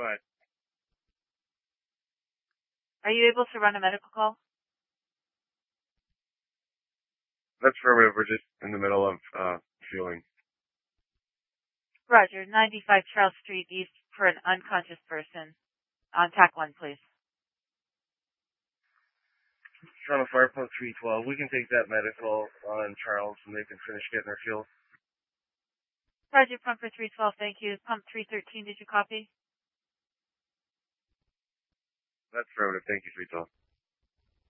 Go ahead. Are you able to run a medical call? That's affirmative. We're just in the middle of fueling. Roger, 95 Charles Street East for an unconscious person. On TAC 1, please. Toronto Fire Pump 312. We can take that medical on Charles and they can finish getting their fuel. Roger, Pumper 312, thank you. Pump 313, did you copy? That's affirmative. Thank you, 312.